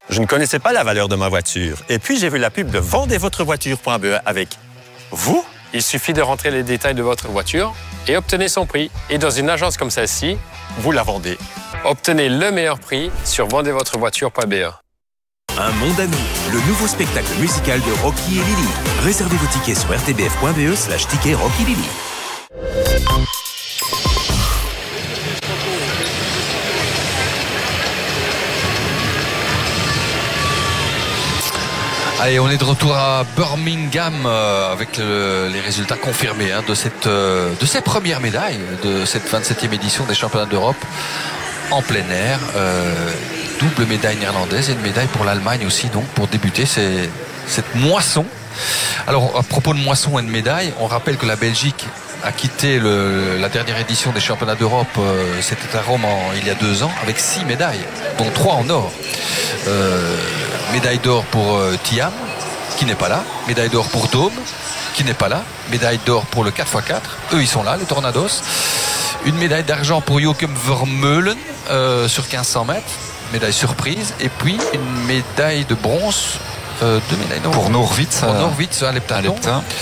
Je ne connaissais pas la valeur de ma voiture. Et puis, j'ai vu la pub de vendezvotrevoiture.be avec vous. Il suffit de rentrer les détails de votre voiture et obtenez son prix. Et dans une agence comme celle-ci, Vous la vendez. obtenez le meilleur prix sur vendezvotrevoiture.be. Un monde à nous, le nouveau spectacle musical de Rocky et Lily. Réservez vos tickets sur rtbf.be/tickets Rocky Lily. Allez, on est de retour à Birmingham avec les résultats confirmés de ces premières médailles de cette 27e édition des championnats d'Europe en plein air. Double médaille néerlandaise et une médaille pour l'Allemagne aussi, donc pour débuter cette moisson. Alors, à propos de moisson et de médailles, on rappelle que la Belgique a quitté la dernière édition des championnats d'Europe, c'était à Rome il y a 2 ans, avec 6 médailles, dont 3 en or. Médaille d'or pour Thiam, qui n'est pas là. Médaille d'or pour Dome, qui n'est pas là. Médaille d'or pour le 4x4. Eux, ils sont là, les Tornados. Une médaille d'argent pour Joachim Vermeulen sur 1500 mètres. Médaille surprise. Et puis, une médaille de bronze. 2 médailles d'or. Pour Norwitz. Pour Norwitz à Leptaton.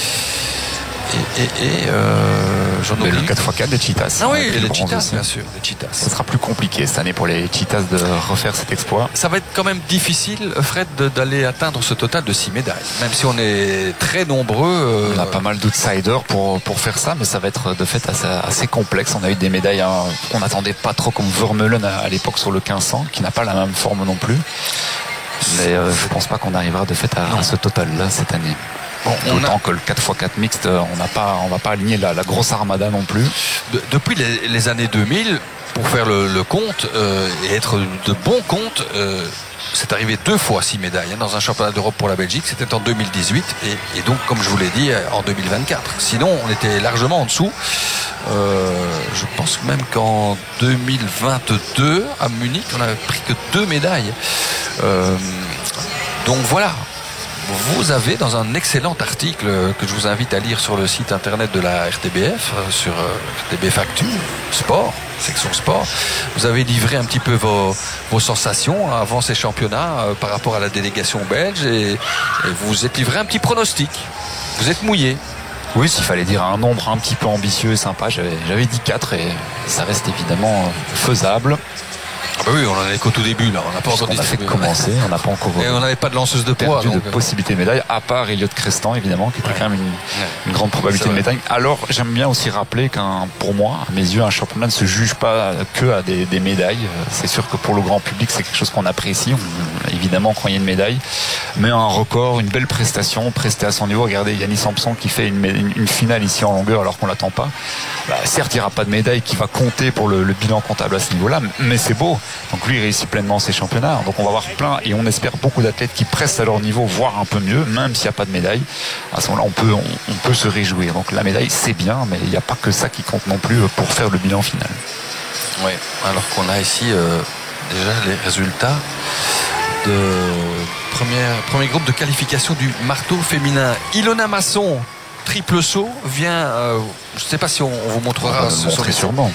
J'en Mais le oublie. 4x4 des Cheetahs. Ah oui, les bronze Cheetahs, aussi. bien sûr. Les Cheetahs. Ce sera plus compliqué cette année pour les Cheetahs de refaire cet exploit. Ça va être quand même difficile, Fred, d'aller atteindre ce total de 6 médailles. Même si on est très nombreux. On a pas mal d'outsiders pour faire ça, mais ça va être de fait assez complexe. On a eu des médailles qu'on n'attendait pas trop, comme Vermeulen à l'époque sur le 1500, qui n'a pas la même forme non plus. Mais je pense pas qu'on arrivera de fait à ce total-là cette année. Bon, D'autant que le 4x4 mixte, on va pas aligner la grosse armada non plus. Depuis les années 2000, pour faire le compte et être de bon compte, c'est arrivé 2 fois 6 médailles dans un championnat d'Europe pour la Belgique. C'était en 2018 et donc, comme je vous l'ai dit, en 2024. Sinon, on était largement en dessous. Je pense même qu'en 2022, à Munich, on n'avait pris que 2 médailles. Donc voilà. Vous avez dans un excellent article que je vous invite à lire sur le site internet de la RTBF, sur RTBF Actu, Sport, section Sport, vous avez livré un petit peu vos sensations avant ces championnats par rapport à la délégation belge et vous êtes livré un petit pronostic. Vous êtes mouillé. Oui, s'il fallait dire un nombre un petit peu ambitieux et sympa, j'avais dit 4 et ça reste évidemment faisable. Ah bah oui, on en est qu'au tout début là, on n'a pas encore On a fait distribué. commencer, on n'a pas encore Et on n'avait pas de lanceuse de poids. perdu de Donc, possibilité de médaille, à part Elliot Crestan évidemment, qui était quand même une grande probabilité de médaille. Alors j'aime bien aussi rappeler pour moi, à mes yeux, un championnat ne se juge pas que à des médailles. C'est sûr que pour le grand public, c'est quelque chose qu'on apprécie, évidemment quand il y a une médaille, mais un record, une belle prestation, prestée à son niveau. Regardez Yannis Sampson qui fait une finale ici en longueur alors qu'on l'attend pas. Certes, il n'y aura pas de médaille qui va compter pour le bilan comptable à ce niveau-là, mais c'est beau. Donc lui, il réussit pleinement ses championnats. Donc on va avoir plein et on espère beaucoup d'athlètes qui prestent à leur niveau, voire un peu mieux, même s'il n'y a pas de médaille. À ce moment-là, on peut se réjouir. Donc la médaille, c'est bien, mais il n'y a pas que ça qui compte non plus pour faire le bilan final. oui, alors qu'on a ici déjà les résultats de premier groupe de qualification du marteau féminin. Ilona Masson, triple saut, vient, je ne sais pas si on vous montrera Sûrement.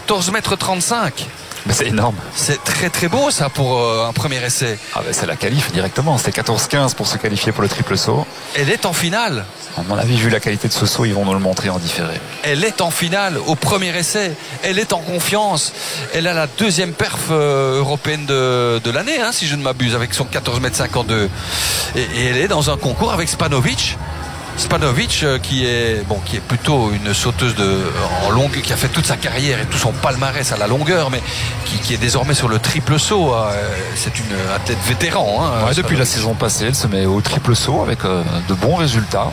14,35 m. Mais c'est énorme. C'est très très beau ça pour un premier essai. Ah ben c'est la qualif directement. C'était 14-15 pour se qualifier pour le triple saut. Elle est en finale. À mon avis, vu la qualité de ce saut, ils vont nous le montrer en différé. Elle est en finale au premier essai. Elle est en confiance. Elle a la 2e perf européenne de l'année, si je ne m'abuse, avec son 14,52 m. Et elle est dans un concours avec Spanovic. Spanovic qui est plutôt une sauteuse en longue, qui a fait toute sa carrière et tout son palmarès à la longueur, mais qui est désormais sur le triple saut. C'est une athlète vétéran. Depuis la saison passée, elle se met au triple saut avec de bons résultats.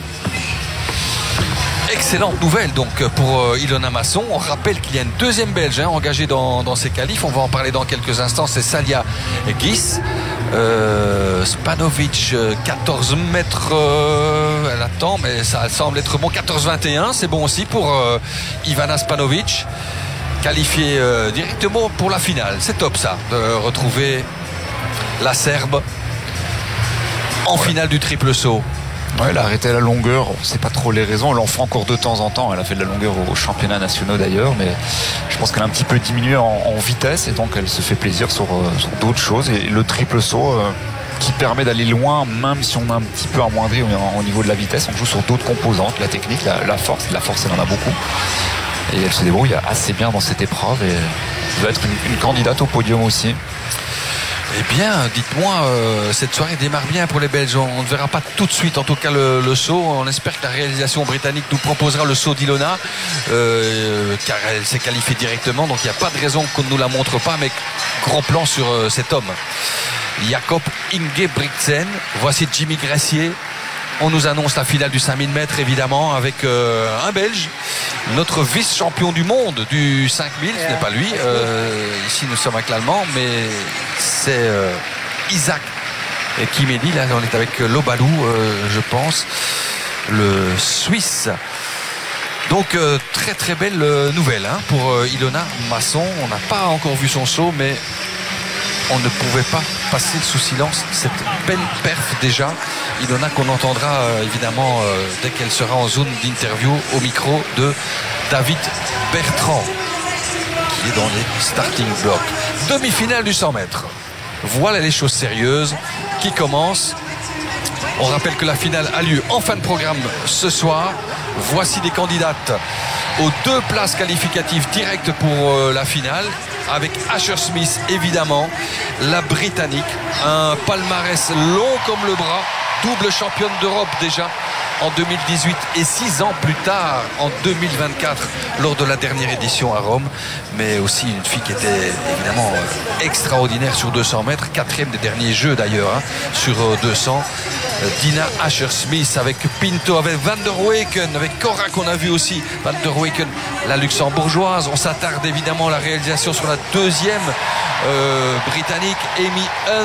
Excellente nouvelle donc pour Ilona Masson. On rappelle qu'il y a une 2e Belge engagée dans ces qualifs. On va en parler dans quelques instants. C'est Salia Gis. Spanovic 14 mètres. Elle attend, mais ça semble être bon. 14,21, c'est bon aussi pour Ivana Spanovic, qualifiée directement pour la finale. C'est top ça, de retrouver la Serbe en finale du triple saut. Ouais, elle a arrêté la longueur, on ne sait pas trop les raisons, elle en fait encore de temps en temps, elle a fait de la longueur aux championnats nationaux d'ailleurs, mais je pense qu'elle a un petit peu diminué en vitesse et donc elle se fait plaisir sur d'autres choses et le triple saut, qui permet d'aller loin, même si on a un petit peu amoindri au niveau de la vitesse. On joue sur d'autres composantes, la technique, la force. La force, elle en a beaucoup. Et elle se débrouille assez bien dans cette épreuve et elle va être une candidate au podium aussi. Eh bien, dites-moi, cette soirée démarre bien pour les Belges. On ne verra pas tout de suite, en tout cas, le saut. On espère que la réalisation britannique nous proposera le saut d'Ilona, car elle s'est qualifiée directement. Donc, il n'y a pas de raison qu'on ne nous la montre pas. Mais gros plan sur cet homme, Jakob Ingebrigtsen. Voici Jimmy Gracier. On nous annonce la finale du 5000 mètres, évidemment, avec un Belge, notre vice-champion du monde du 5000. Ce n'est pas lui. Ici, nous sommes avec l'Allemand, mais c'est Isaac Kimeli. Là, on est avec Lobalou, je pense, le Suisse. Donc, très très belle nouvelle pour Ilona Masson. On n'a pas encore vu son saut, mais on ne pouvait pas passer sous silence cette belle perf déjà. Ilona qu'on entendra évidemment dès qu'elle sera en zone d'interview au micro de David Bertrand, qui est dans les starting blocks. Demi-finale du 100 mètres. Voilà les choses sérieuses qui commencent. On rappelle que la finale a lieu en fin de programme ce soir. Voici des candidates aux 2 places qualificatives directes pour la finale, avec Asher Smith évidemment, la Britannique, un palmarès long comme le bras, double championne d'Europe déjà en 2018 et 6 ans plus tard en 2024 lors de la dernière édition à Rome, mais aussi une fille qui était évidemment extraordinaire sur 200 mètres, 4e des derniers jeux d'ailleurs sur 200. Dina Asher-Smith avec Pinto, avec Van der Weyken, avec Cora qu'on a vu aussi. Van der Weyken, la luxembourgeoise. On s'attarde évidemment à la réalisation sur la 2e britannique, Amy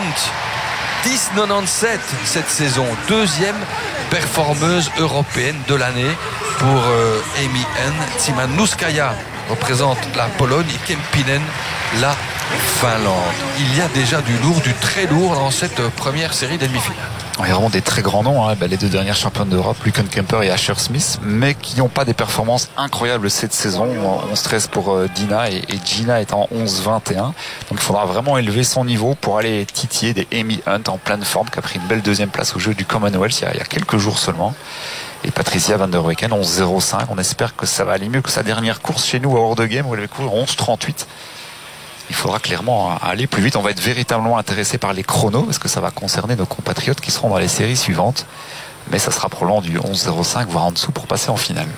Hunt. 10,97 cette saison, 2e performeuse européenne de l'année pour Amy Hunt. Tsimanouskaya représente la Pologne et Kempinen la Finlande. Il y a déjà du lourd, du très lourd dans cette première série des demi-finales. Il y a vraiment des très grands noms, les 2 dernières championnes d'Europe, Lucan Kemper et Asher Smith, mais qui n'ont pas des performances incroyables cette saison. On stresse pour Dina et Gina est en 11,21. Donc il faudra vraiment élever son niveau pour aller titiller des Amy Hunt en pleine forme, qui a pris une belle 2e place au jeu du Commonwealth il y a quelques jours seulement. Et Patricia Van der Weyken, 11,05. On espère que ça va aller mieux que sa dernière course chez nous à Hors de Game où elle avait couru 11,38. Il faudra clairement aller plus vite. On va être véritablement intéressé par les chronos parce que ça va concerner nos compatriotes qui seront dans les séries suivantes. Mais ça sera probablement du 11,05 voire en dessous pour passer en finale.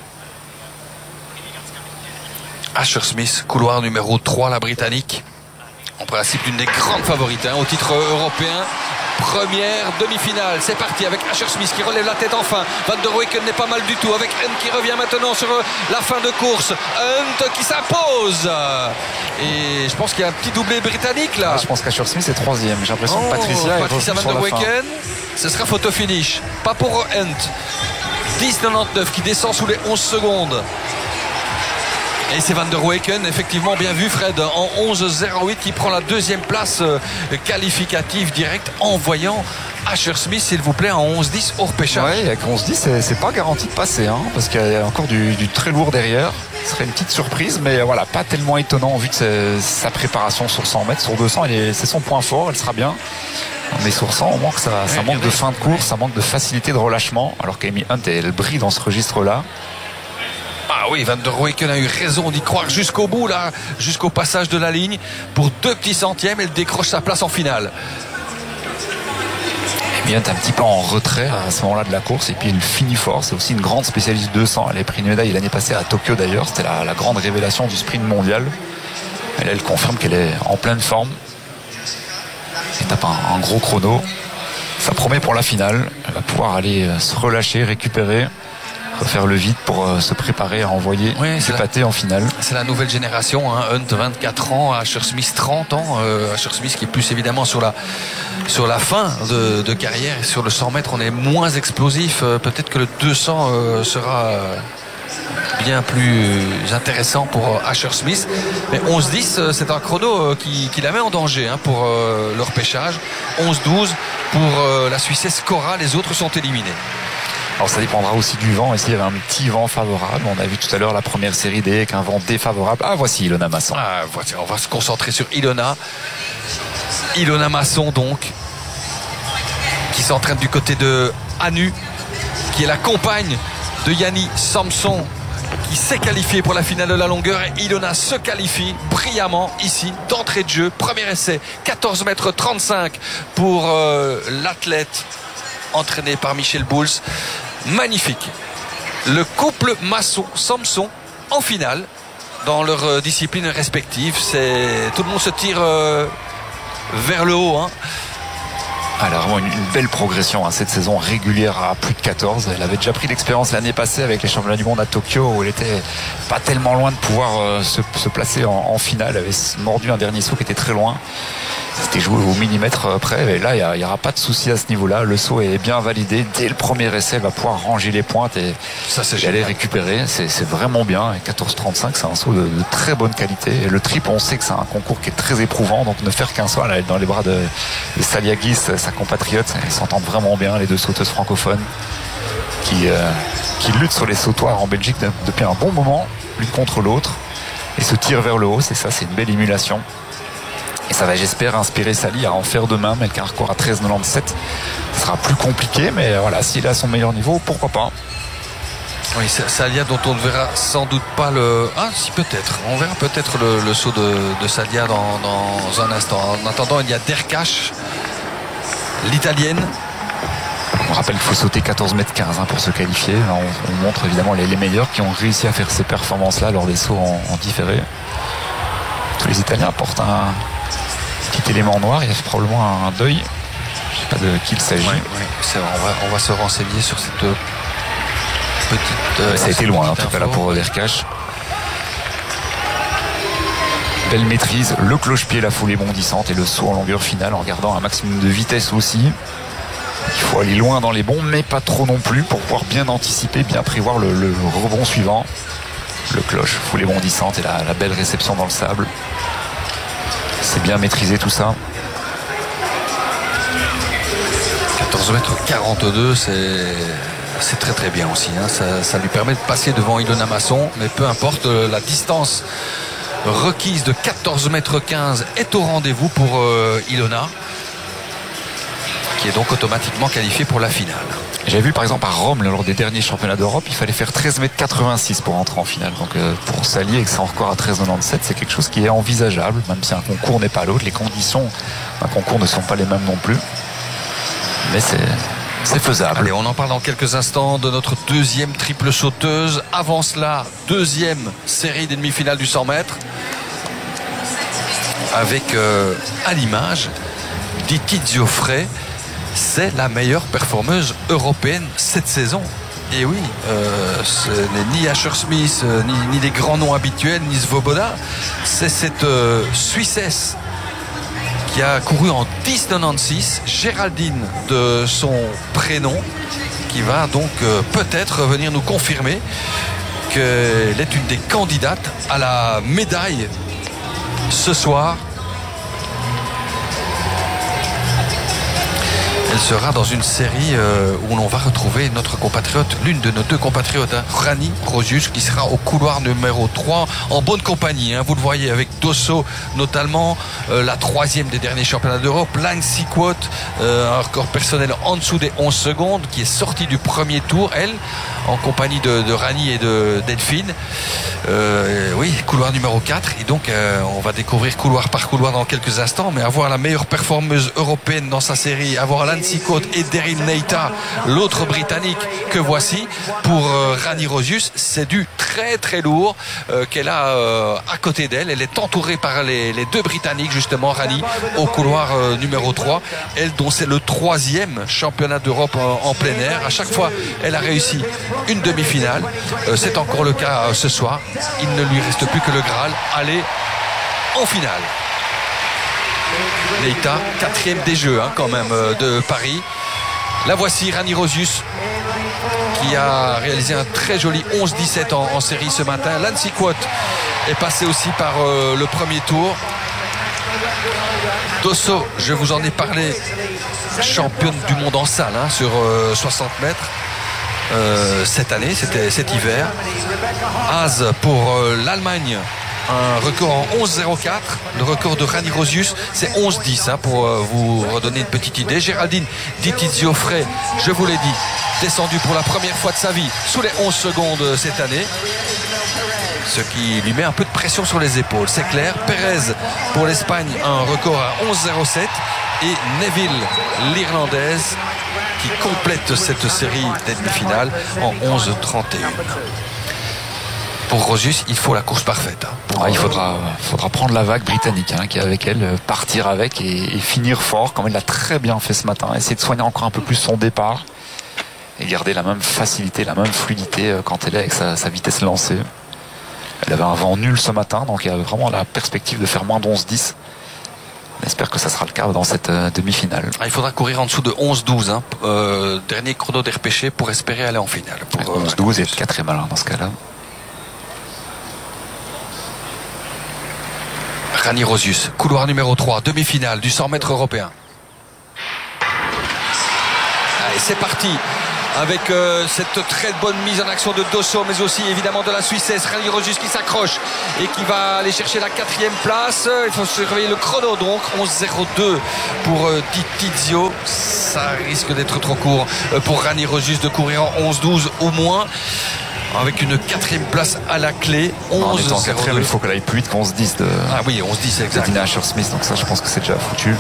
Asher Smith, couloir numéro 3, la Britannique. En principe, l'une des grandes favorites au titre européen. Première demi-finale, c'est parti avec Asher Smith qui relève la tête enfin. Van der Weyken n'est pas mal du tout avec Hunt qui revient maintenant sur la fin de course. Hunt qui s'impose. Et je pense qu'il y a un petit doublé britannique là. Je pense qu'Asher Smith est 3e. J'ai l'impression que Patricia Van der Weyken, ce sera photo finish. Pas pour Hunt. 10,99 qui descend sous les 11 secondes. Et c'est Van der Weyken, effectivement bien vu Fred, en 11,08 qui prend la 2e place qualificative directe en voyant Asher Smith s'il vous plaît en 11,10 hors pêchage. Oui, avec 11,10 c'est pas garanti de passer parce qu'il y a encore du très lourd derrière. Ce serait une petite surprise, mais voilà, pas tellement étonnant vu que sa préparation sur 100 mètres, sur 200 c'est son point fort, elle sera bien. Mais sur 100 on manque ça manque de fin de course, ça manque de facilité de relâchement, alors qu'Amy Hunt elle brille dans ce registre là. Ah oui, Van der Weyken a eu raison d'y croire jusqu'au bout là, jusqu'au passage de la ligne. Pour 2 petits centièmes, elle décroche sa place en finale. Amy Hunt un petit peu en retrait à ce moment-là de la course et puis elle finit fort. C'est aussi une grande spécialiste 200. Elle a pris une médaille l'année passée à Tokyo d'ailleurs. C'était la grande révélation du sprint mondial. Et là, elle confirme qu'elle est en pleine forme. Elle tape un gros chrono. Ça promet pour la finale. Elle va pouvoir aller se relâcher, récupérer, refaire le vide pour se préparer à envoyer ses pâtés en finale. C'est la nouvelle génération, Hunt 24 ans, Asher Smith 30 ans. Asher Smith qui est plus évidemment sur la fin de carrière. Et sur le 100 mètres on est moins explosif. Peut-être que le 200 sera bien plus intéressant pour Asher Smith. Mais 11,10 c'est un chrono qui la met en danger pour le repêchage. 11,12 pour la Suissesse Cora. Les autres sont éliminés. Alors ça dépendra aussi du vent. Ici il y avait un petit vent favorable. On a vu tout à l'heure la première série D avec un vent défavorable. Voici Ilona Masson. On va se concentrer sur Ilona Masson donc. s'entraîne du côté de Anu, qui est la compagne de Yanni Samson, qui s'est qualifié pour la finale de la longueur. Et Ilona se qualifie brillamment ici d'entrée de jeu. Premier essai, 14,35 m pour l'athlète entraîné par Michel Bouls. Magnifique. Le couple Masson-Samson en finale dans leurs disciplines respectives. Tout le monde se tire vers le haut. Elle a vraiment une belle progression cette saison régulière à plus de 14. Elle avait déjà pris l'expérience l'année passée avec les championnats du monde à Tokyo où elle était pas tellement loin de pouvoir se placer en finale. Elle avait mordu un dernier saut qui était très loin. C'était joué au millimètre près. Et là, il n'y aura pas de souci à ce niveau-là. Le saut est bien validé. Dès le premier essai, elle va pouvoir ranger les pointes et aller récupérer. C'est vraiment bien. Et 14,35, c'est un saut de très bonne qualité. Et le triple, on sait que c'est un concours qui est très éprouvant. Donc ne faire qu'un saut, elle est dans les bras de Saliagis, sa compatriote. Ils s'entendent vraiment bien, les deux sauteuses francophones qui luttent sur les sautoirs en Belgique depuis un bon moment, l'une contre l'autre, et se tirent vers le haut. C'est une belle émulation. Et ça va, j'espère, inspirer Sally à en faire demain, mais avec un record à 13,97. Ce sera plus compliqué, mais voilà, s'il est à son meilleur niveau, pourquoi pas. Oui, Salia dont on ne verra sans doute pas le... Ah, si, peut-être. On verra peut-être le saut de Salia dans un instant. En attendant, il y a Derkash, l'italienne. On rappelle qu'il faut sauter 14,15 m pour se qualifier. On montre évidemment les meilleurs qui ont réussi à faire ces performances-là lors des sauts en différé. Tous les Italiens portent un petit élément noir. Il y a probablement un deuil. Je ne sais pas de qui il s'agit. Oui, on va se renseigner sur cette petite... ça a été loin en tout cas là pour Derkash. Belle maîtrise, le cloche-pied, la foulée bondissante et le saut en longueur finale en gardant un maximum de vitesse aussi. Il faut aller loin dans les bonds, mais pas trop non plus pour pouvoir bien anticiper, bien prévoir le rebond suivant. Le cloche, foulée bondissante et la belle réception dans le sable. C'est bien maîtrisé tout ça. 14,42 m, c'est très très bien aussi. Ça lui permet de passer devant Ilona Masson, mais peu importe, la distance requise de 14,15 m est au rendez-vous pour Ilona, qui est donc automatiquement qualifiée pour la finale. J'ai vu par exemple à Rome lors des derniers championnats d'Europe, il fallait faire 13,86 m pour entrer en finale. Donc pour s'allier avec son record à 13,97, c'est quelque chose qui est envisageable, même si un concours n'est pas l'autre. Les conditions d'un concours ne sont pas les mêmes non plus. Mais c'est faisable. Allez, on en parle dans quelques instants de notre deuxième triple sauteuse. Avant cela, deuxième série des demi-finales du 100 mètres. Avec à l'image Diti Giuffre. C'est la meilleure performeuse européenne cette saison. Et oui, ce n'est ni Asher Smith, ni les grands noms habituels, ni Svoboda. C'est cette Suissesse qui a couru en 10,96, Géraldine de son prénom, qui va donc peut-être venir nous confirmer qu'elle est une des candidates à la médaille ce soir. Elle sera dans une série où l'on va retrouver notre compatriote, l'une de nos deux compatriotes, Rani Rosius, qui sera au couloir numéro 3 en bonne compagnie. Vous le voyez avec Dosso notamment, la troisième des derniers championnats d'Europe, Lang Sikwot, un record personnel en dessous des 11 secondes, qui est sortie du premier tour, elle, en compagnie de Rani et de Delphine. Oui, couloir numéro 4. Et donc, on va découvrir couloir par couloir dans quelques instants, mais avoir la meilleure performeuse européenne dans sa série, avoir Lan Sikwot et Daryl Neita, l'autre britannique que voici, pour Rani Rosius, c'est du très très lourd qu'elle a à côté d'elle. Elle est entourée par les deux britanniques, justement, Rani au couloir numéro 3, elle dont c'est le troisième championnat d'Europe en plein air. À chaque fois, elle a réussi une demi-finale. C'est encore le cas ce soir. Il ne lui reste plus que le Graal, aller en finale. Neita, quatrième des Jeux quand même de Paris. La voici, Rani Rosius, qui a réalisé un très joli 11-17 en série ce matin. Lan Sikwot est passé aussi par le premier tour. Dosso, je vous en ai parlé, championne du monde en salle sur 60 mètres cette année, c'était cet hiver. Az pour l'Allemagne, un record en 11,04. Le record de Rani Rosius, c'est 11,10 pour vous redonner une petite idée. Géraldine Di Tizio-Frey, je vous l'ai dit, descendu pour la première fois de sa vie sous les 11 secondes cette année. Ce qui lui met un peu de pression sur les épaules, c'est clair. Pérez pour l'Espagne, un record à 11,07. Et Neville, l'Irlandaise, qui complète cette série des demi-finales en 11,31. Pour Rosius, il faut la course parfaite. Il faudra prendre la vague britannique qui est avec elle, partir avec et finir fort, comme elle l'a très bien fait ce matin. Essayer de soigner encore un peu plus son départ et garder la même facilité, la même fluidité quand elle est avec sa vitesse lancée. Elle avait un vent nul ce matin, donc il y a vraiment la perspective de faire moins de 11,10. On espère que ça sera le cas dans cette demi-finale. Il faudra courir en dessous de 11,12. Dernier chrono d'RPC pour espérer aller en finale. 11,12 est très malin dans ce cas-là. Rani Rosius, couloir numéro 3, demi-finale du 100 mètres européen. Allez, c'est parti avec cette très bonne mise en action de Dosso, mais aussi évidemment de la Suissesse. Rani Rosius qui s'accroche et qui va aller chercher la 4e place. Il faut surveiller le chrono donc, 11,02 pour Di Tizio. Ça risque d'être trop court pour Rani Rosius de courir en 11,12 au moins, avec une 4e place à la clé. 11,02. Il faut qu'elle aille plus vite qu'11,10 de... Ah oui, 11,10 exact. Dina Asher-Smith, donc ça je pense que c'est déjà foutu.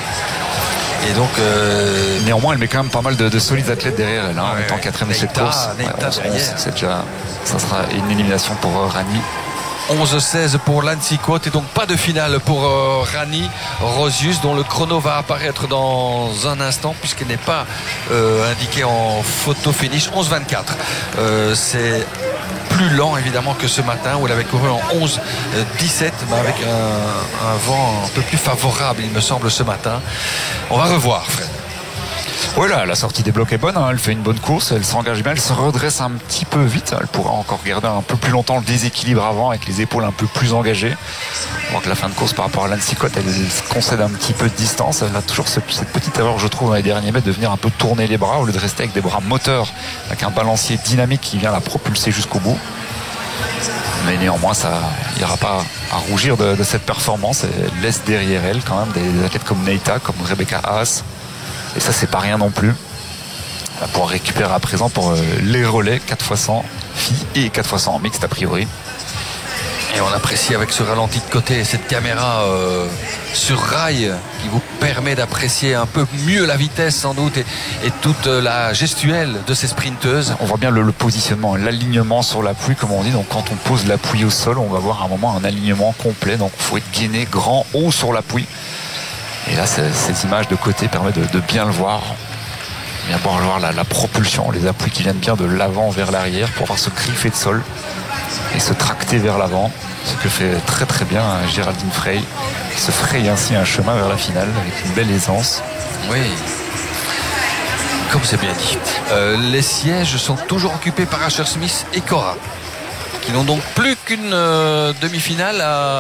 Et donc néanmoins elle met quand même pas mal de solides athlètes derrière elle, en étant 4e de cette course. C'est déjà, ça sera une élimination pour Rani. 11,16 pour Lancy Quote et donc pas de finale pour Rani Rosius, dont le chrono va apparaître dans un instant puisqu'elle n'est pas indiquée en photo finish. 11,24. C'est plus lent évidemment que ce matin où elle avait couru en 11,17, mais avec un vent un peu plus favorable il me semble ce matin. On va revoir, Fred. Voilà, la sortie des blocs est bonne, elle fait une bonne course, elle s'engage bien, elle se redresse un petit peu vite, elle pourra encore garder un peu plus longtemps le déséquilibre avant avec les épaules un peu plus engagées. On voit que la fin de course par rapport à Lancy Quote, elle se concède un petit peu de distance, elle a toujours cette petite erreur je trouve dans les derniers mètres de venir un peu tourner les bras au lieu de rester avec des bras moteurs, avec un balancier dynamique qui vient la propulser jusqu'au bout. Mais néanmoins, il n'y aura pas à rougir de cette performance, elle laisse derrière elle quand même des athlètes comme Neita, comme Rebecca Haas. Et ça c'est pas rien non plus. On va pouvoir récupérer à présent pour les relais 4x100 filles et 4x100 mixte a priori. Et on apprécie avec ce ralenti de côté et cette caméra sur rail qui vous permet d'apprécier un peu mieux la vitesse sans doute et toute la gestuelle de ces sprinteuses. On voit bien le positionnement, l'alignement sur l'appui comme on dit. Donc quand on pose l'appui au sol, on va voir à un moment un alignement complet. Donc il faut être gainé grand haut sur l'appui. Et là, ces images de côté permettent de bien le voir. Bien voir la propulsion, les appuis qui viennent bien de l'avant vers l'arrière pour pouvoir se griffer de sol et se tracter vers l'avant. Ce que fait très très bien Géraldine Frey, qui se fraye ainsi un chemin vers la finale avec une belle aisance. Oui, comme c'est bien dit. Les sièges sont toujours occupés par Asher-Smith et Cora, qui n'ont donc plus qu'une demi-finale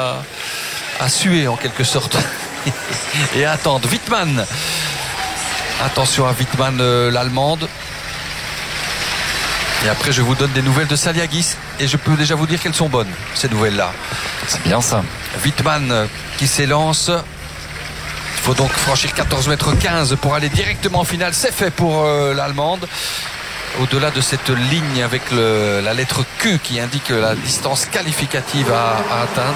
à suer en quelque sorte. Et à attendre. Wittmann, attention à Wittmann, l'allemande. Et après je vous donne des nouvelles de Saliagis et je peux déjà vous dire qu'elles sont bonnes, ces nouvelles là. C'est bien ça. Wittmann qui s'élance. Il faut donc franchir 14,15 mètres pour aller directement en finale. C'est fait pour l'allemande. Au-delà de cette ligne avec la lettre Q qui indique la distance qualificative à atteindre.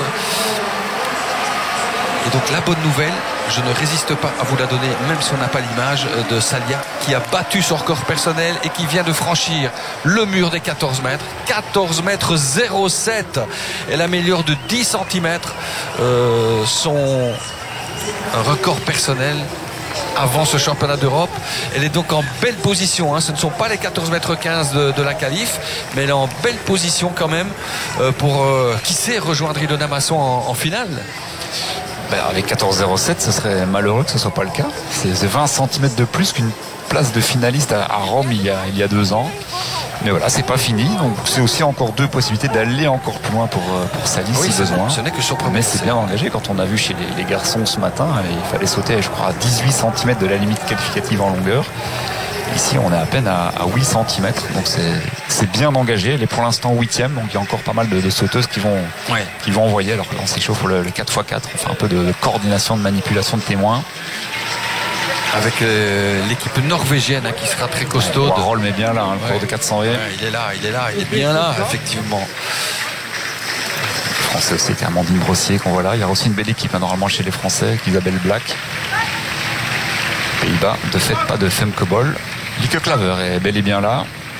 Et donc la bonne nouvelle, je ne résiste pas à vous la donner, même si on n'a pas l'image de Salia, qui a battu son record personnel et qui vient de franchir le mur des 14 mètres. 14 mètres 07. Elle améliore de 10 cm son record personnel avant ce championnat d'Europe. Elle est donc en belle position. Ce ne sont pas les 14 mètres 15 de la qualif, mais elle est en belle position quand même pour, qui sait, rejoindre Ilona Masson en finale. Avec 14,07, ce serait malheureux que ce ne soit pas le cas. C'est 20 cm de plus qu'une place de finaliste à Rome il y a 2 ans. Mais voilà, c'est pas fini. Donc c'est aussi encore 2 possibilités d'aller encore plus loin pour Sally si besoin. Ce n'est que sur mais c'est bien engagé. Quand on a vu chez les garçons ce matin, il fallait sauter, je crois, à 18 cm de la limite qualificative en longueur. Ici, on est à peine à 8 cm, donc c'est bien engagé. Elle est pour l'instant 8e, donc il y a encore pas mal de sauteuses qui vont envoyer. Alors qu'on s'échauffe pour le 4x4, on fait un peu de coordination, de manipulation de témoins. Avec l'équipe norvégienne qui sera très costaud. Roll met bien là, le cours de 400 V. Il est bien là, effectivement. Français aussi, avec Amandine Brossier qu'on voit là. Il y a aussi une belle équipe normalement chez les Français, avec Isabelle Black. Pays-Bas, de fait, pas de Femke Bol. Lieke Klaver est bel et bien là.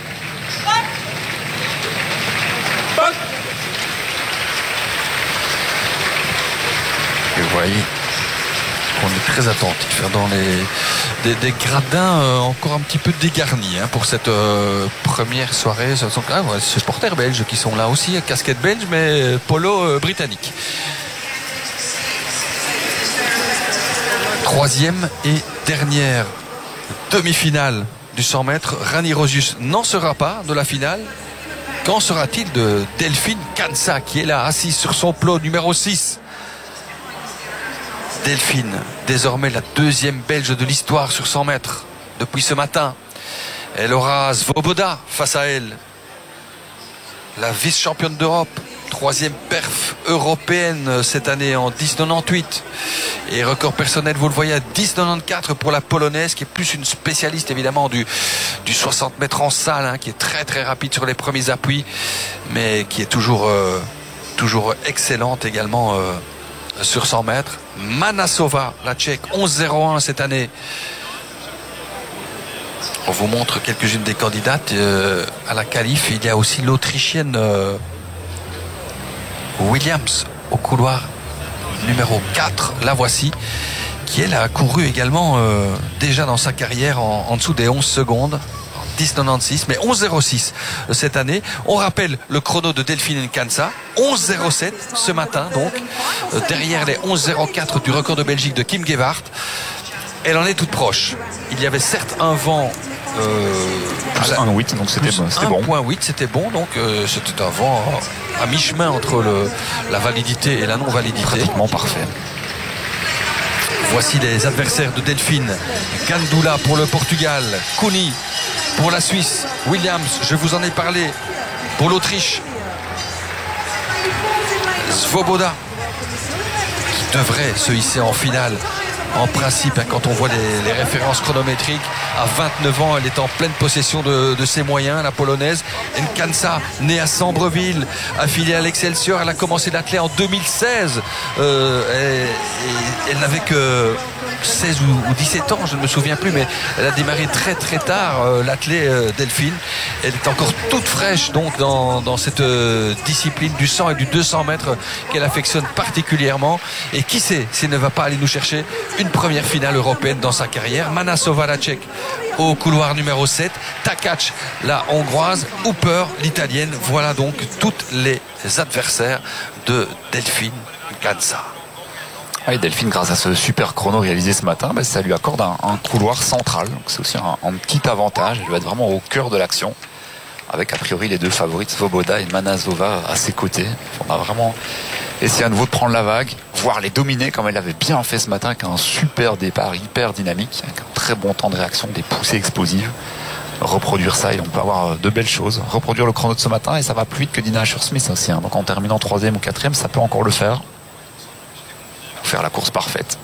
Et vous voyez qu'on est très attentif dans des gradins encore un petit peu dégarnis pour cette première soirée. Ce sont supporters belges qui sont là aussi, casquette belge mais polo britannique. Troisième et dernière demi-finale du 100 mètres. Rani Rosius n'en sera pas de la finale. Qu'en sera-t-il de Delphine Kansa qui est là assise sur son plot numéro 6? Delphine, désormais la deuxième belge de l'histoire sur 100 mètres depuis ce matin. Elle aura Svoboda face à elle, la vice-championne d'Europe, troisième perf européenne cette année en 10,98 et record personnel, vous le voyez, à 10,94 pour la polonaise qui est plus une spécialiste évidemment du 60 mètres en salle, qui est très très rapide sur les premiers appuis mais qui est toujours excellente également sur 100 mètres. Manasova, la Tchèque, 11,01 cette année. On vous montre quelques-unes des candidates à la qualif. Il y a aussi l'Autrichienne Williams au couloir numéro 4. La voici, qui elle a couru également déjà dans sa carrière en dessous des 11 secondes. 10,96 mais 11,06 cette année. On rappelle le chrono de Delphine Kansa, 11,07 ce matin, donc derrière les 11,04 du record de Belgique de Kim Gewart. Elle en est toute proche. Il y avait certes un vent plus 1,8, donc c'était bon. 1,8, c'était bon, donc c'était un vent à mi-chemin entre la validité et la non-validité. Pratiquement parfait. Voici les adversaires de Delphine. Gandula pour le Portugal, Kouni pour la Suisse, Williams, je vous en ai parlé, pour l'Autriche, Svoboda qui devrait se hisser en finale en principe, quand on voit les références chronométriques. À 29 ans, elle est en pleine possession de ses moyens, la polonaise. Kansa, née à Sambreville, affiliée à l'Excelsior, elle a commencé l'athlée en 2016. Elle n'avait que 16 ou 17 ans, je ne me souviens plus, mais elle a démarré très très tard, l'athlée Delphine. Elle est encore toute fraîche donc dans cette discipline du 100 et du 200 mètres qu'elle affectionne particulièrement. Et qui sait s'il ne va pas aller nous chercher une première finale européenne dans sa carrière. Manasova, la Tchèque, au couloir numéro 7, Takac, la hongroise, Hooper, l'italienne. Voilà donc toutes les adversaires de Delphine Kansa. Oui, Delphine, grâce à ce super chrono réalisé ce matin, ça lui accorde un couloir central. Donc c'est aussi un petit avantage. Elle va être vraiment au cœur de l'action, avec a priori les deux favorites, Svoboda et Manasova, à ses côtés. On a vraiment essayé à nouveau de prendre la vague, voire les dominer comme elle l'avait bien fait ce matin, avec un super départ hyper dynamique, avec un très bon temps de réaction, des poussées explosives. Reproduire ça et on peut avoir de belles choses. Reproduire le chrono de ce matin et ça va plus vite que Dina Asher-Smith aussi. Donc en terminant 3e ou 4e, ça peut encore le faire. Faire la course parfaite.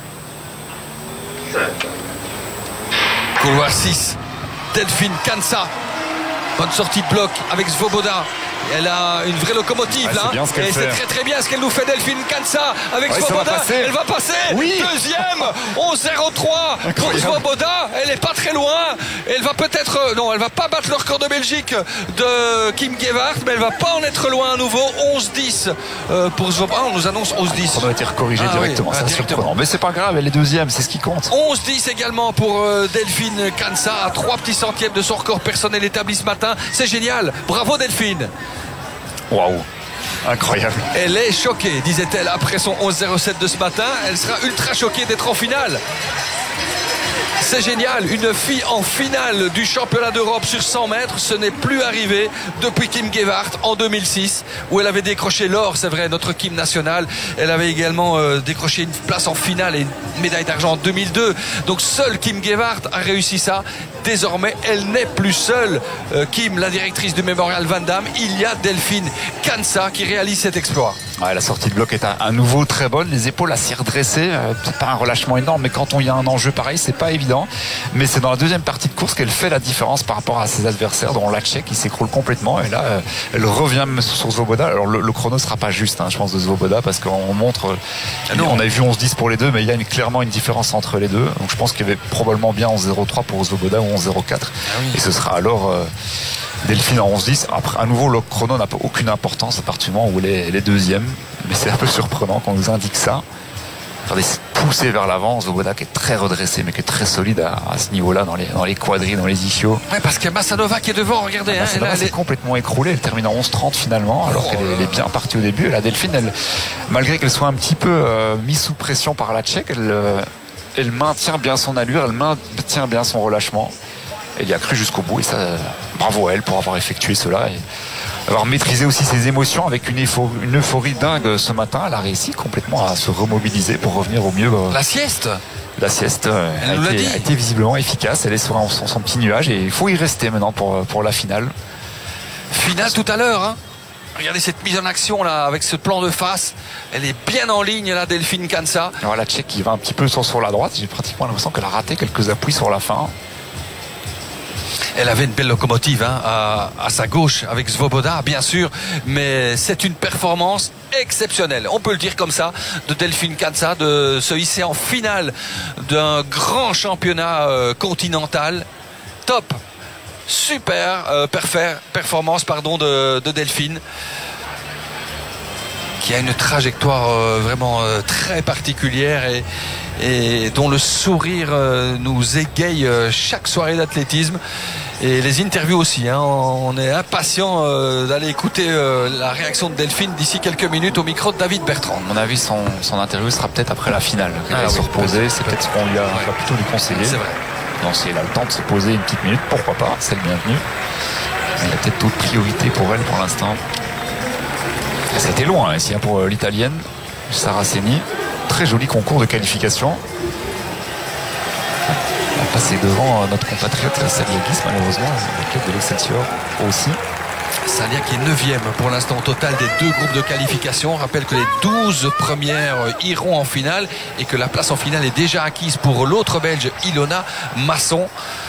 Couloir 6, Delphine Kansa. Bonne sortie de bloc avec Svoboda. Elle a une vraie locomotive là. Et c'est très très bien ce qu'elle nous fait, Delphine Kansa avec Svoboda. Elle va passer. Oui. Deuxième, 11,03 pour Svoboda. Elle est pas très loin. Elle va peut-être, non, elle va pas battre le record de Belgique de Kim Gewart, mais elle va pas en être loin à nouveau. 11,10 pour Svoboda. On nous annonce 11,10. On doit être corrigé directement. Oui, ça surprenant. Mais c'est pas grave, elle est deuxième, c'est ce qui compte. 11,10 également pour Delphine Kansa, à 3 petits centièmes de son record personnel établi ce matin. C'est génial. Bravo Delphine. Waouh, incroyable. Elle est choquée, disait-elle après son 11,07 de ce matin. Elle sera ultra choquée d'être en finale. C'est génial, une fille en finale du championnat d'Europe sur 100 mètres, ce n'est plus arrivé depuis Kim Gewart en 2006 où elle avait décroché l'or, c'est vrai, notre Kim nationale. Elle avait également décroché une place en finale et une médaille d'argent en 2002. Donc seule Kim Gewart a réussi ça. Désormais, elle n'est plus seule. Kim, la directrice du Mémorial Van Damme, il y a Delphine Kansa qui réalise cet exploit. Ouais, la sortie de bloc est à nouveau très bonne, les épaules assez redressées, peut-être pas un relâchement énorme, mais quand il y a un enjeu pareil, c'est pas évident. Mais c'est dans la deuxième partie de course qu'elle fait la différence par rapport à ses adversaires, dont la Tchèque qui s'écroule complètement. Et là, elle revient sur Svoboda. Alors le chrono sera pas juste, je pense, de Svoboda, parce qu'on montre, on a vu 11-10 pour les deux, mais il y a clairement une différence entre les deux. Donc je pense qu'il y avait probablement bien 11-03 pour Svoboda ou 11-04. Et ce sera alors Delphine en 11-10. Après, à nouveau, le chrono n'a aucune importance à partir du moment où elle est deuxième. Mais c'est un peu surprenant qu'on nous indique ça. Regardez, poussé vers l'avant, Svoboda qui est très redressé, mais qui est très solide à ce niveau-là, dans les quadrilles, dans les ischios. Ouais, parce qu'il y a Massanova qui est devant, regardez. Elle s'est complètement écroulée, elle termine en 11-30 finalement, alors qu'elle est bien partie au début. Et la Delphine, malgré qu'elle soit un petit peu mise sous pression par la Tchèque, elle maintient bien son allure, elle maintient bien son relâchement. Elle y a cru jusqu'au bout, et ça, bravo à elle pour avoir effectué cela. Et avoir maîtrisé aussi ses émotions avec une euphorie dingue ce matin. Elle a réussi complètement à se remobiliser pour revenir au mieux. La sieste a été visiblement efficace. Elle est sur son petit nuage et il faut y rester maintenant pour la finale. Finale tout à l'heure. Regardez cette mise en action là avec ce plan de face. Elle est bien en ligne là, Delphine Kansa. Alors, la Tchèque qui va un petit peu sur la droite. J'ai pratiquement l'impression qu'elle a raté quelques appuis sur la fin. Elle avait une belle locomotive à sa gauche avec Svoboda, bien sûr, mais c'est une performance exceptionnelle, on peut le dire comme ça, de Delphine Kansa, de se hisser en finale d'un grand championnat continental. Top, super performance de Delphine, qui a une trajectoire vraiment très particulière et dont le sourire nous égaye chaque soirée d'athlétisme. Et les interviews aussi, on est impatient d'aller écouter la réaction de Delphine d'ici quelques minutes au micro de David Bertrand. À mon avis, son interview sera peut-être après la finale. Elle va se reposer, c'est peut-être ce qu'on lui a plutôt lui conseiller. C'est vrai. Donc si elle a le temps de se poser une petite minute, pourquoi pas, c'est le bienvenu. Il y a peut-être d'autres priorités pour elle pour l'instant. C'était loin ici pour l'Italienne, Saraceni. Très joli concours de qualification. On a passé devant notre compatriote Saliakis, malheureusement, le club de l'Excelsior aussi. Salia qui est 9e pour l'instant au total des deux groupes de qualification. On rappelle que les 12 premières iront en finale et que la place en finale est déjà acquise pour l'autre Belge, Ilona Masson.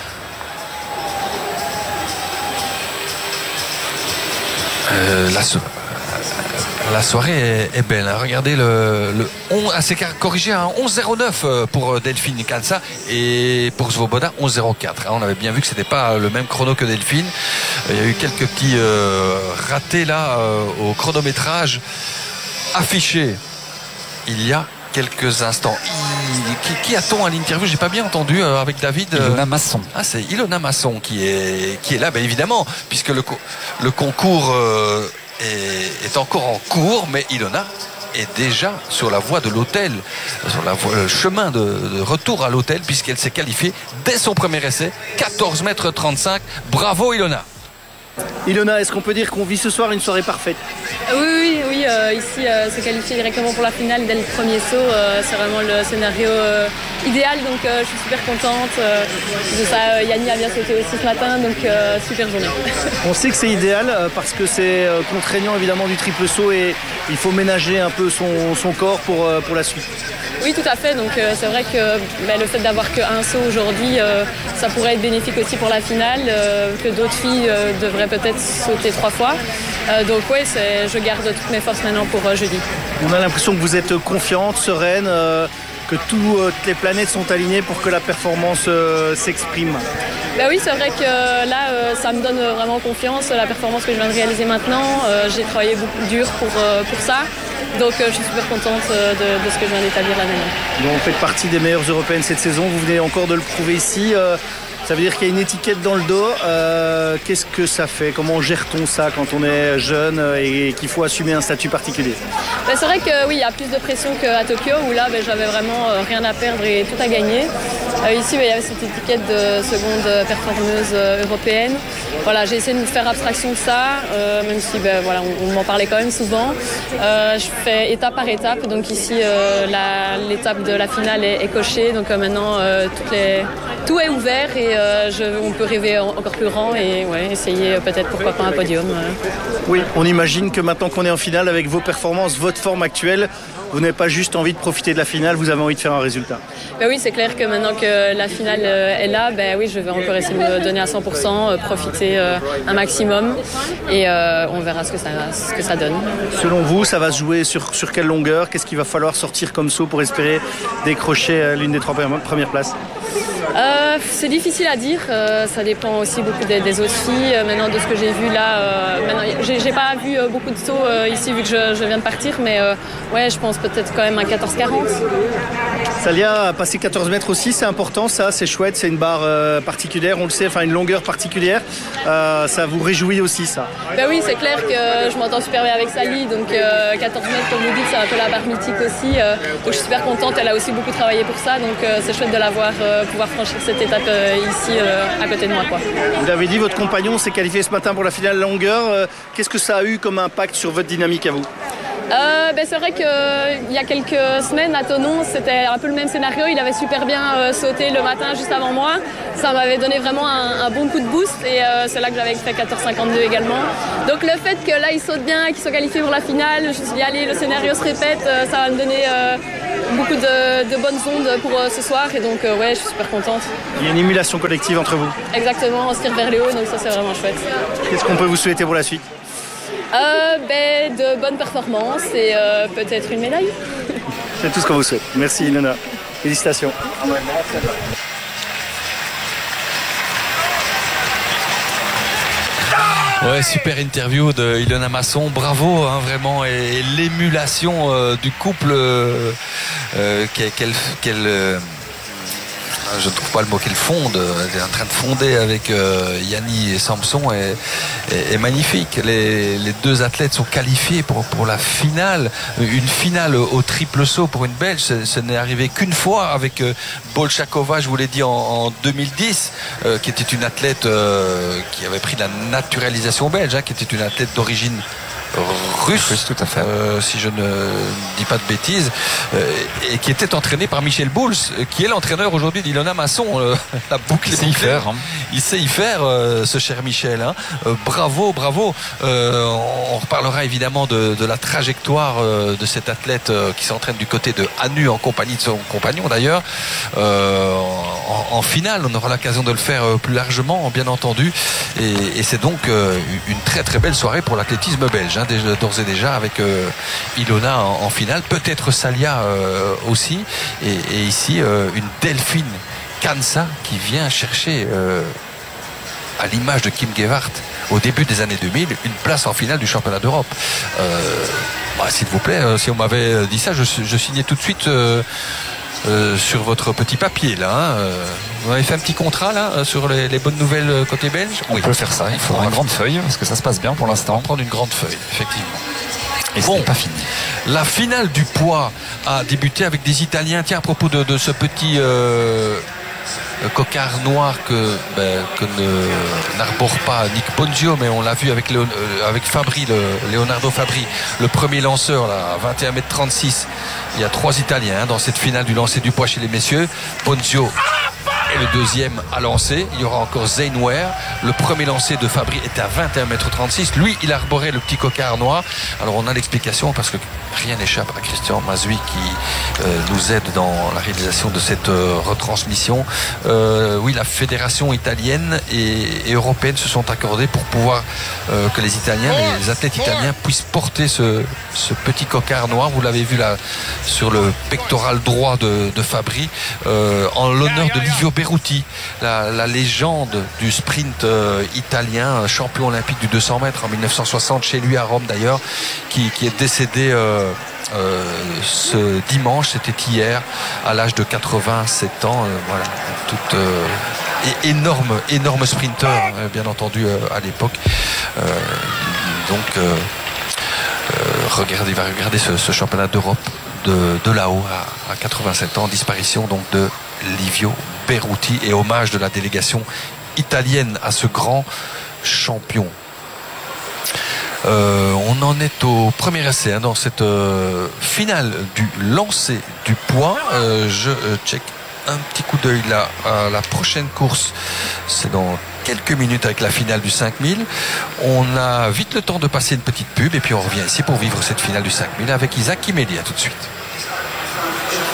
La soirée est belle. Regardez c'est corrigé à 11,09 pour Delphine Kansa et pour Svoboda 11,04. On avait bien vu que c'était pas le même chrono que Delphine. Il y a eu quelques petits ratés là au chronométrage affiché il y a quelques instants. Qui a-t-on à l'interview? J'ai pas bien entendu avec David. Ilona Masson. C'est Ilona Masson qui est là, évidemment, puisque le concours est encore en cours, mais Ilona est déjà sur la voie de l'hôtel, sur le chemin de retour à l'hôtel, puisqu'elle s'est qualifiée dès son premier essai, 14,35 m. Bravo Ilona. Ilona, est-ce qu'on peut dire qu'on vit ce soir une soirée parfaite? Oui, ici se qualifier directement pour la finale dès le premier saut, c'est vraiment le scénario idéal, donc je suis super contente de ça. Yanni a bien sauté aussi ce matin, donc super journée. On sait que c'est idéal parce que c'est contraignant évidemment du triple saut et il faut ménager un peu son corps pour la suite. Oui, tout à fait, donc c'est vrai que le fait d'avoir qu'un saut aujourd'hui, ça pourrait être bénéfique aussi pour la finale, que d'autres filles devraient peut-être sauter 3 fois. Donc oui, je garde toutes mes forces maintenant pour jeudi. On a l'impression que vous êtes confiante, sereine, que toutes les planètes sont alignées pour que la performance s'exprime. Oui, c'est vrai que là, ça me donne vraiment confiance, la performance que je viens de réaliser maintenant. J'ai travaillé beaucoup dur pour ça. Donc je suis super contente de ce que je viens d'établir là maintenant. Donc, vous faites partie des meilleures européennes cette saison, vous venez encore de le prouver ici. Ça veut dire qu'il y a une étiquette dans le dos. Qu'est-ce que ça fait? Comment gère-t-on ça quand on est jeune et qu'il faut assumer un statut particulier? C'est vrai que oui, il y a plus de pression qu'à Tokyo où là j'avais vraiment rien à perdre et tout à gagner. Ici, il y avait cette étiquette de seconde performeuse européenne. Voilà, j'ai essayé de me faire abstraction de ça, même si voilà, on m'en parlait quand même souvent. Je fais étape par étape, donc ici l'étape de la finale est cochée, donc maintenant tout est ouvert et on peut rêver encore plus grand et essayer peut-être pourquoi pas un podium. Oui, on imagine que maintenant qu'on est en finale avec vos performances, votre forme actuelle, vous n'avez pas juste envie de profiter de la finale, vous avez envie de faire un résultat. Oui, c'est clair que maintenant que la finale est là, oui, je vais encore essayer de me donner à 100%, profiter un maximum et on verra ce que ça donne. Selon vous, ça va se jouer sur quelle longueur? Qu'est-ce qu'il va falloir sortir comme saut pour espérer décrocher l'une des 3 premières places? C'est difficile à dire, ça dépend aussi beaucoup des autres filles. Maintenant, de ce que j'ai vu là, j'ai pas vu beaucoup de sauts ici vu que je viens de partir, mais je pense peut-être quand même un 14-40. Salia a passé 14 mètres aussi, c'est important, ça, c'est chouette, c'est une barre particulière, on le sait, enfin une longueur particulière. Ça vous réjouit aussi, ça? Oui, c'est clair que je m'entends super bien avec Sally, donc 14 mètres, comme vous dites, c'est un peu la barre mythique aussi. Donc je suis super contente, elle a aussi beaucoup travaillé pour ça, donc c'est chouette de la voir pouvoir franchir cette étape ici à côté de moi, quoi. Vous l'avez dit, votre compagnon s'est qualifié ce matin pour la finale longueur. Qu'est-ce que ça a eu comme impact sur votre dynamique à vous? C'est vrai qu'il y a quelques semaines à Thonon, c'était un peu le même scénario. Il avait super bien sauté le matin juste avant moi. Ça m'avait donné vraiment un bon coup de boost et c'est là que j'avais fait 14,52 également. Donc le fait que là il saute bien, qu'il soit qualifié pour la finale, je me suis dit allez, le scénario se répète, ça va me donner beaucoup de bonnes ondes pour ce soir et donc je suis super contente. Il y a une émulation collective entre vous. Exactement, on se tire vers le haut, donc ça c'est vraiment chouette. Qu'est-ce qu'on peut vous souhaiter pour la suite? De bonnes performances et peut-être une médaille. C'est tout ce qu'on vous souhaite. Merci Ilona. Félicitations. Ouais, super interview de Ilona Masson, bravo vraiment, et l'émulation du couple je ne trouve pas le mot qu'elle fonde, elle est en train de fonder avec Yanni et Samson est magnifique. Les deux athlètes sont qualifiés pour la finale, une finale au triple saut pour une Belge. Ce n'est arrivé qu'une fois avec Bolchakova, je vous l'ai dit en 2010, qui était une athlète qui avait pris la naturalisation belge, qui était une athlète d'origine russe, tout à fait. Si je ne dis pas de bêtises, et qui était entraîné par Michel Bouls, qui est l'entraîneur aujourd'hui d'Ilona Masson. La boucle il sait y faire. Il sait y faire, ce cher Michel. Bravo. On reparlera évidemment de la trajectoire de cet athlète qui s'entraîne du côté de Anu en compagnie de son compagnon d'ailleurs. En finale, on aura l'occasion de le faire plus largement, bien entendu. Et c'est donc une très très belle soirée pour l'athlétisme belge. D'ores et déjà avec Ilona en finale, peut-être Salia aussi, et ici une Delphine Kansa qui vient chercher à l'image de Kim Gewart au début des années 2000 une place en finale du championnat d'Europe. S'il vous plaît, si on m'avait dit ça, je signais tout de suite sur votre petit papier là. Vous avez fait un petit contrat là sur les bonnes nouvelles côté belge. On peut faire ça, il faudra une grande feuille parce que ça se passe bien pour l'instant. On va prendre une grande feuille, effectivement. Et ce n'est pas fini. La finale du poids a débuté avec des Italiens. Tiens, à propos de ce petit cocard noir que n'arbore pas Nick Ponzio, mais on l'a vu avec Fabri, Leonardo Fabri, le premier lanceur là, à 21,36 m. Il y a 3 Italiens dans cette finale du lancer du poids chez les messieurs. Ponzio est le deuxième à lancer. Il y aura encore Zane Ware. Le premier lancé de Fabri était à 21,36 m. Lui, il arborait le petit cocard noir. Alors on a l'explication parce que rien n'échappe à Christian Mazui qui nous aide dans la réalisation de cette retransmission. Oui, la fédération italienne et européenne se sont accordées pour pouvoir que les Italiens, les athlètes italiens puissent porter ce petit cocard noir. Vous l'avez vu là sur le pectoral droit de Fabri, en l'honneur de Livio Berruti, la légende du sprint italien, champion olympique du 200 mètres en 1960 chez lui à Rome d'ailleurs, qui est décédé ce dimanche, c'était hier, à l'âge de 87 ans. Voilà, toute Et énorme sprinter, bien entendu, à l'époque. Il va regarder ce championnat d'Europe de là-haut à 87 ans, disparition donc de Livio Berruti, et hommage de la délégation italienne à ce grand champion. On en est au premier essai dans cette finale du lancer du poids. Je check un petit coup d'œil là à la prochaine course. C'est dans quelques minutes avec la finale du 5000. On a vite le temps de passer une petite pub et puis on revient ici pour vivre cette finale du 5000 avec Isaac Kimeli. À tout de suite.